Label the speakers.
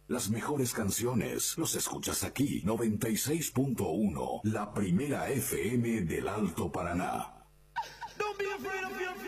Speaker 1: Las mejores canciones los escuchas aquí. 96.1, la primera FM del Alto Paraná.